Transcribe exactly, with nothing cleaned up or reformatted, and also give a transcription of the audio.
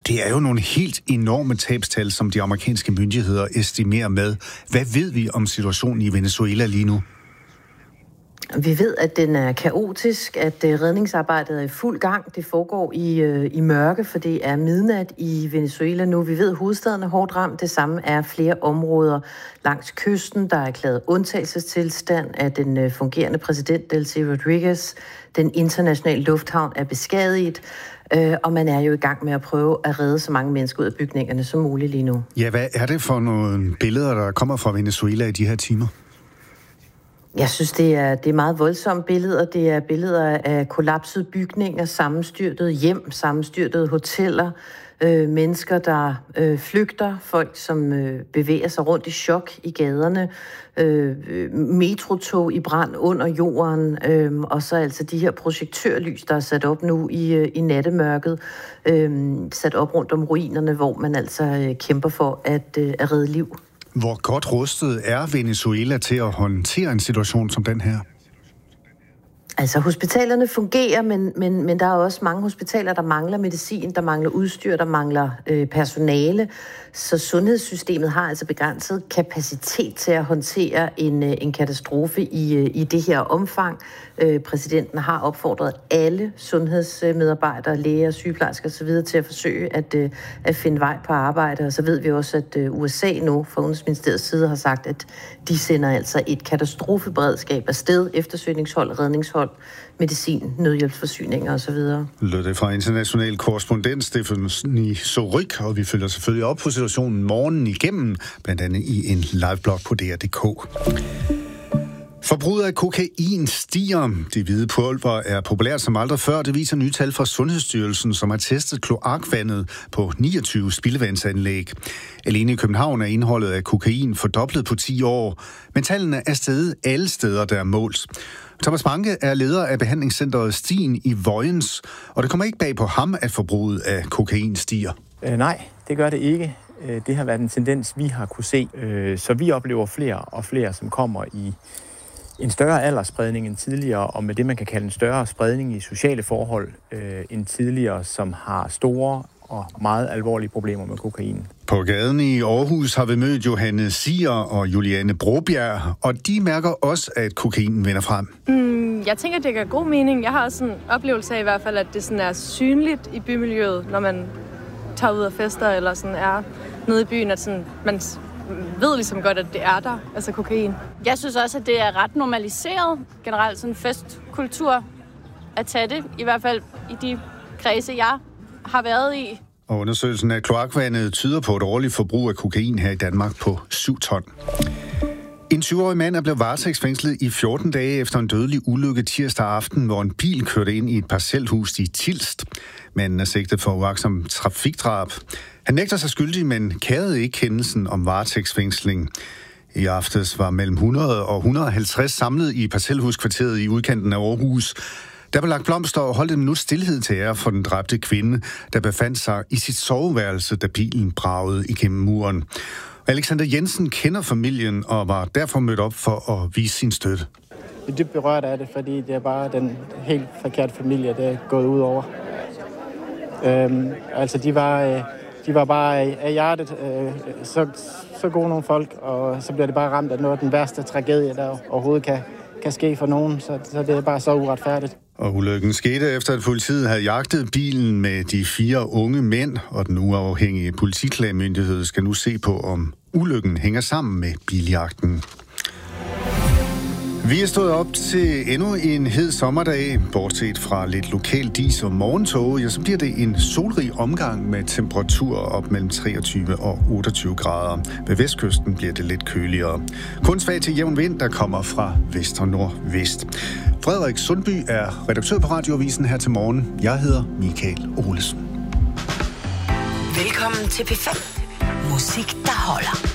Det er jo nogle helt enorme tabstal, som de amerikanske myndigheder estimerer med. Hvad ved vi om situationen i Venezuela lige nu? Vi ved, at den er kaotisk, at redningsarbejdet er i fuld gang. Det foregår i, øh, i mørke, for det er midnat i Venezuela nu. Vi ved, at hovedstaden er hårdt ramt. Det samme er flere områder langs kysten. Der er erklæret undtagelsestilstand af den øh, fungerende præsident, Delcy Rodriguez. Den internationale lufthavn er beskadiget, øh, og man er jo i gang med at prøve at redde så mange mennesker ud af bygningerne som muligt lige nu. Ja, hvad er det for nogle billeder, der kommer fra Venezuela i de her timer? Jeg synes, det er, det er meget voldsomme billeder. Det er billeder af kollapsede bygninger, sammenstyrtede hjem, sammenstyrtede hoteller, øh, mennesker, der øh, flygter, folk, som øh, bevæger sig rundt i chok i gaderne, øh, metrotog i brand under jorden, øh, og så altså de her projektørlys, der er sat op nu i, øh, i nattemørket, øh, sat op rundt om ruinerne, hvor man altså øh, kæmper for at, øh, at redde liv. Hvor godt rustet er Venezuela til at håndtere en situation som den her? Altså, hospitalerne fungerer, men, men, men der er også mange hospitaler, der mangler medicin, der mangler udstyr, der mangler øh, personale. Så sundhedssystemet har altså begrænset kapacitet til at håndtere en, øh, en katastrofe i, øh, i det her omfang. Øh, præsidenten har opfordret alle sundhedsmedarbejdere, læger, sygeplejersker osv. til at forsøge at, øh, at finde vej på arbejde. Og så ved vi også, at øh, U S A nu fra Udenrigsministeriets side har sagt, at de sender altså et katastrofeberedskab afsted, eftersøgningshold, redningshold, medicin, nødhjælpsforsyninger osv. Lød det fra international korrespondent Stefanie Soryk, og vi følger selvfølgelig op på situationen morgenen igennem, blandt andet i en liveblog på D R punktum d k. Forbruget af kokain stiger. Det hvide pulver er populært som aldrig før. Det viser nye tal fra Sundhedsstyrelsen, som har testet kloakvandet på niogtyve spildevandsanlæg. Alene i København er indholdet af kokain fordoblet på ti år, men tallene er steget alle steder, der er målt. Thomas Banke er leder af behandlingscenteret Stien i Vojens, og det kommer ikke bag på ham, at forbruget af kokain stiger. Øh, nej, det gør det ikke. Det har været en tendens, vi har kunne se. Så vi oplever flere og flere, som kommer i en større aldersspredning end tidligere, og med det, man kan kalde en større spredning i sociale forhold øh, end tidligere, som har store og meget alvorlige problemer med kokain. På gaden i Aarhus har vi mødt Johanne Siger og Juliane Brobjerg, og de mærker også, at kokainen vender frem. Mm, jeg tænker, det gør god mening. Jeg har også en oplevelse af i hvert fald, at det sådan er synligt i bymiljøet, når man tager ud af fester eller sådan er nede i byen, at sådan, man ved ligesom godt, at det er der, altså kokain. Jeg synes også, at det er ret normaliseret, generelt sådan festkultur, at tage det, i hvert fald i de kredse, jeg har været i. Og undersøgelsen af kloakvandet tyder på et årligt forbrug af kokain her i Danmark på syv ton. En tyve-årig mand er blevet varetægtsfængslet i fjorten dage efter en dødelig ulykke tirsdag aften, hvor en bil kørte ind i et parcelhus i Tilst. Manden er sigtet for uagtsom trafikdrab. Han nægter sig skyldig, men kærede ikke kendelsen om varetægtsfængsling. I aftes var mellem hundrede og et hundrede og halvtreds samlet i parcelhuskvarteret i udkanten af Aarhus. Der blev lagt blomster og holdt en minut stilhed til ære for den dræbte kvinde, der befandt sig i sit soveværelse, da bilen bragede igennem muren. Alexander Jensen kender familien og var derfor mødt op for at vise sin støtte. Jeg er dybt berørt af det, fordi det er bare den helt forkerte familie, der er gået ud over. Øhm, altså, de var, de var bare af hjertet øh, så, så gode nogle folk, og så bliver det bare ramt af noget af den værste tragedie, der overhovedet kan, kan ske for nogen. Så, så det er bare så uretfærdigt. Og ulykken skete efter, at politiet havde jagtet bilen med de fire unge mænd, og den uafhængige politiklagemyndighed skal nu se på, om ulykken hænger sammen med biljagten. Vi er stået op til endnu en hed sommerdag. Bortset fra lidt lokal dis og morgentåge, ja, så bliver det en solrig omgang med temperaturer op mellem treogtyve og otteogtyve grader. Ved vestkysten bliver det lidt køligere. Kun svag til jævn vind, der kommer fra vest og nordvest. Frederik Sundby er redaktør på Radioavisen her til morgen. Jeg hedder Michael Olesen. Velkommen til P fem. Musik, der holder.